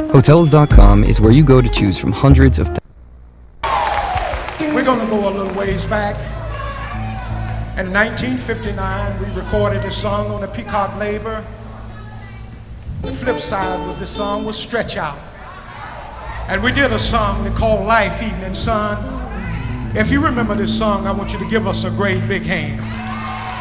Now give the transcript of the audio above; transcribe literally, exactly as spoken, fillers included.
Hotels dot com is where you go to choose from hundreds of We're going to go a little ways back. In nineteen fifty-nine, we recorded this song on the Peacock label. The flip side was the song was Stretch Out. And we did a song called Life, Evening Sun. If you remember this song, I want you to give us a great big hand.